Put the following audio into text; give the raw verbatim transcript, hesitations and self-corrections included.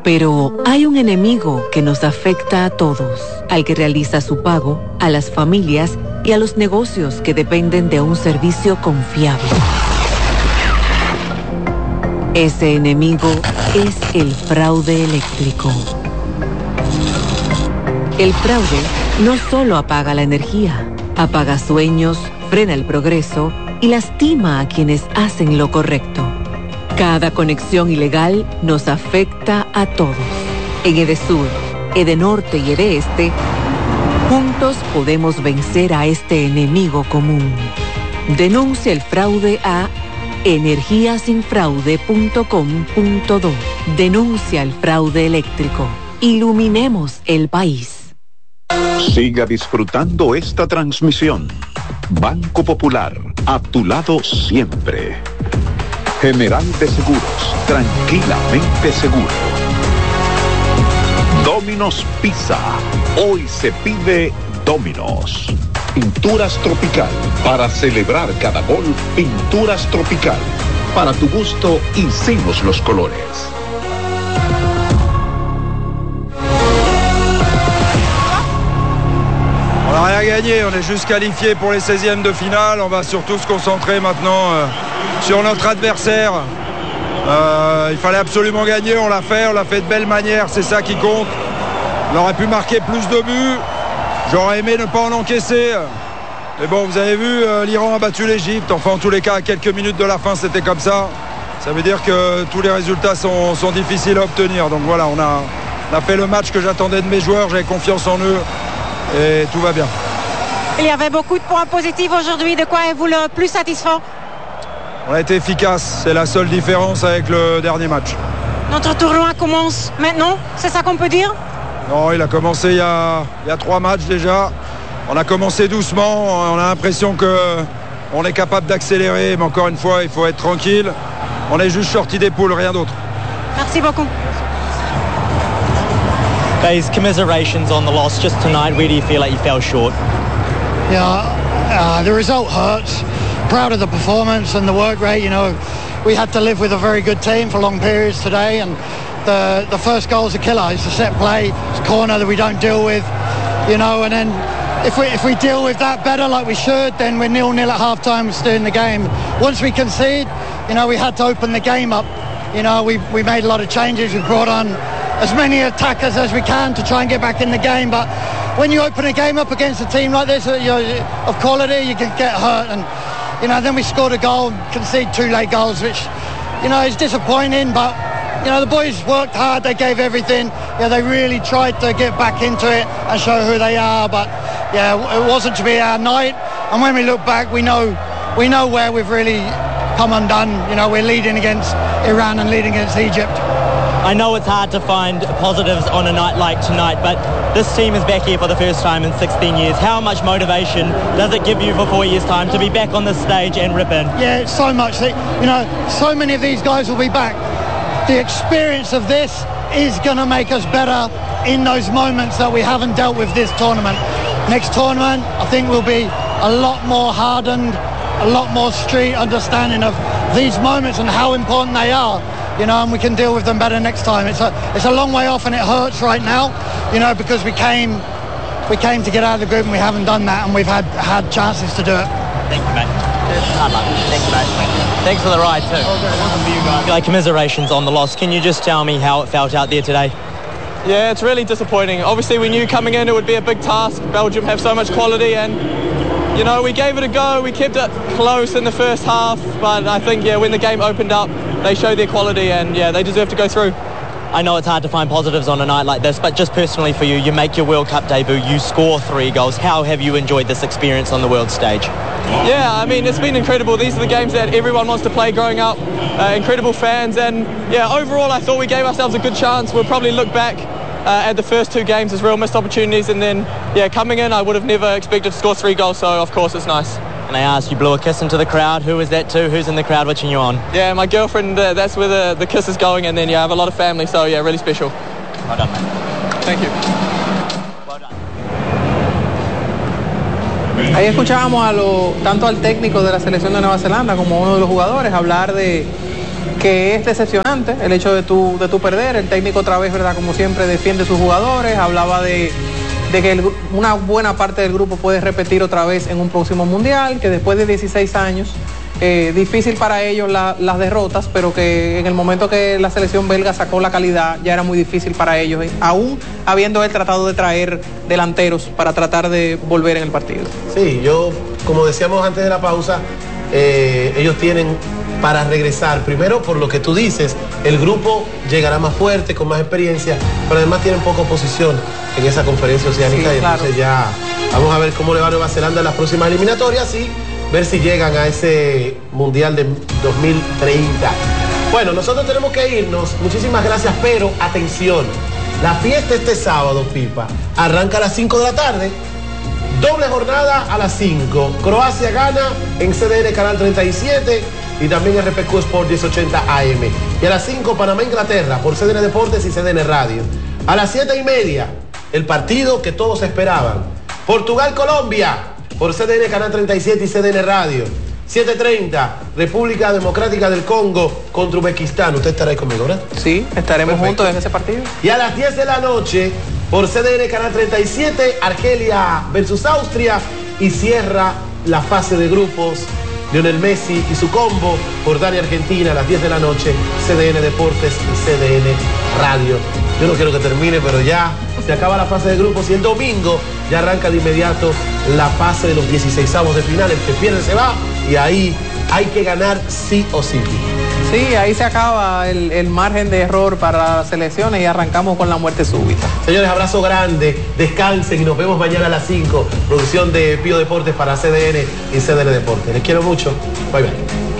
Pero hay un enemigo que nos afecta a todos, al que realiza su pago, a las familias y a los negocios que dependen de un servicio confiable. Ese enemigo es el fraude eléctrico. El fraude no solo apaga la energía, apaga sueños, frena el progreso y lastima a quienes hacen lo correcto. Cada conexión ilegal nos afecta a todos. En Edesur, Edenorte y Edeeste, juntos podemos vencer a este enemigo común. Denuncia el fraude a energía sin fraude punto com punto do. Denuncia el fraude eléctrico. Iluminemos el país. Siga disfrutando esta transmisión. Banco Popular, a tu lado siempre. General de Seguros, tranquilamente seguro. Domino's Pizza, hoy se pide Domino's. Pinturas Tropical, para celebrar cada gol, Pinturas Tropical. Para tu gusto, hicimos los colores. On n'a rien gagné, on est juste qualifié pour les seizièmes de finale. On va surtout se concentrer maintenant euh, sur notre adversaire. Euh, il fallait absolument gagner, on l'a fait, on l'a fait de belle manière, c'est ça qui compte. On aurait pu marquer plus de buts. J'aurais aimé ne pas en encaisser. Mais bon, vous avez vu, euh, l'Iran a battu l'Égypte. Enfin, en tous les cas, à quelques minutes de la fin, c'était comme ça. Ça veut dire que tous les résultats sont, sont difficiles à obtenir. Donc voilà, on a, on a fait le match que j'attendais de mes joueurs. J'avais confiance en eux. Et tout va bien. Il y avait beaucoup de points positifs aujourd'hui. De quoi êtes-vous le plus satisfait? On a été efficace. C'est la seule différence avec le dernier match. Notre tournoi commence maintenant, c'est ça qu'on peut dire? Non, il a commencé il y a, il y a trois matchs déjà. On a commencé doucement. On a l'impression qu'on est capable d'accélérer. Mais encore une fois, il faut être tranquille. On est juste sorti des poules, rien d'autre. Merci beaucoup. Guys, commiserations on the loss just tonight. Where do you feel like you fell short? Yeah, uh, the result hurts. Proud of the performance and the work rate. You know, we had to live with a very good team for long periods today, and the the first goal is a killer. It's a set play, it's a corner that we don't deal with. You know, and then if we if we deal with that better like we should, then we're nil nil at half time still in the game. Once we concede, you know, we had to open the game up. You know, we we made a lot of changes. We brought on as many attackers as we can to try and get back in the game, but when you open a game up against a team like this, you know, of quality, you can get hurt. And you know, then we scored a goal, conceded two late goals, which, you know, is disappointing. But you know, the boys worked hard, they gave everything. Yeah, they really tried to get back into it and show who they are. But yeah, it wasn't to be our night. And when we look back, we know we know where we've really come undone. You know, we're leading against Iran and leading against Egypt. I know it's hard to find positives on a night like tonight, but this team is back here for the first time in sixteen years. How much motivation does it give you for four years' time to be back on this stage and rip in? Yeah, so much. You know, so many of these guys will be back. The experience of this is going to make us better in those moments that we haven't dealt with this tournament. Next tournament, I think we'll be a lot more hardened, a lot more street understanding of these moments and how important they are. You know, and we can deal with them better next time. It's a it's a long way off, and it hurts right now. You know, because we came we came to get out of the group, and we haven't done that, and we've had had chances to do it. Thank you, mate. Hard luck. Thank you, mate. Thanks for the ride too. Okay. Like, commiserations on the loss. Can you just tell me how it felt out there today? Yeah, it's really disappointing. Obviously, we knew coming in it would be a big task. Belgium have so much quality, and you know, we gave it a go. We kept it close in the first half, but I think, yeah, when the game opened up, they showed their quality, and yeah, they deserve to go through. I know it's hard to find positives on a night like this, but just personally for you, you make your World Cup debut, you score three goals. How have you enjoyed this experience on the world stage? Yeah, I mean, it's been incredible. These are the games that everyone wants to play growing up. Uh, incredible fans, and yeah, overall I thought we gave ourselves a good chance. We'll probably look back uh, at the first two games as real missed opportunities, and then yeah, coming in I would have never expected to score three goals, so of course it's nice. And I asked, you blew a kiss into the crowd. Who was that to? Who's in the crowd watching you on? Yeah, my girlfriend, uh, that's where the, the kiss is going, and then yeah, I have a lot of family, so yeah, really special. Well done, mate. Thank you. Well done. Ahí escuchábamos a lo, tanto al técnico de la selección de Nueva Zelanda como a uno de los jugadores hablar de, que es decepcionante el hecho de tu, de tu perder. El técnico otra vez, ¿verdad? Como siempre, defiende a sus jugadores, hablaba de, de que el, una buena parte del grupo puede repetir otra vez en un próximo mundial, que después de dieciséis años, eh, difícil para ellos la, las derrotas, pero que en el momento que la selección belga sacó la calidad, ya era muy difícil para ellos, eh, aún habiendo él tratado de traer delanteros para tratar de volver en el partido. Sí, yo, como decíamos antes de la pausa, eh, ellos tienen para regresar, primero por lo que tú dices, el grupo llegará más fuerte, con más experiencia, pero además tienen poca oposición en esa conferencia oceánica, sí, y claro. Entonces ya vamos a ver cómo le va a Nueva Zelanda en las próximas eliminatorias y ver si llegan a ese Mundial de dos mil treinta. Bueno, nosotros tenemos que irnos, muchísimas gracias, pero atención, la fiesta este sábado, Pipa, arranca a las cinco de la tarde, doble jornada a las cinco, Croacia gana en C D N Canal treinta y siete, y también R P Q Sport diez ochenta A M. Y a las cinco, Panamá-Inglaterra, por C D N Deportes y C D N Radio. A las siete y media, el partido que todos esperaban. Portugal-Colombia, por C D N Canal treinta y siete y C D N Radio. siete treinta, República Democrática del Congo contra Uzbekistán. Usted estará ahí conmigo, ¿verdad? Sí, estaremos Perfecto. juntos en ese partido. Y a las diez de la noche, por C D N Canal treinta y siete, Argelia versus Austria. Y cierra la fase de grupos Lionel Messi y su combo por Dani Argentina a las diez de la noche, C D N Deportes y C D N Radio. Yo no quiero que termine, pero ya se acaba la fase de grupos y el domingo ya arranca de inmediato la fase de los dieciseisavos de final. El que pierde se va y ahí hay que ganar sí o sí. Sí, ahí se acaba el, el margen de error para las selecciones y arrancamos con la muerte súbita. Señores, abrazo grande, descansen y nos vemos mañana a las cinco. Producción de Pío Deportes para C D N y C D N Deportes. Les quiero mucho. Bye bye.